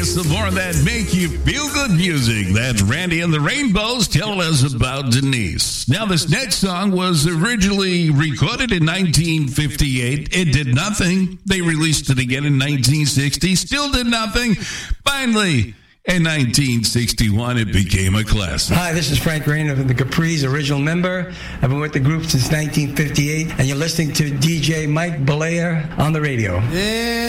It's the more that make you feel good music. That's Randy and the Rainbows telling us about Denise. Now, this next song was originally recorded in 1958. It did nothing. They released it again in 1960. Still did nothing. Finally, in 1961, it became a classic. Hi, this is Frank Rayner of the Capris, original member. I've been with the group since 1958, and you're listening to DJ Mike Belair on the radio. Yeah.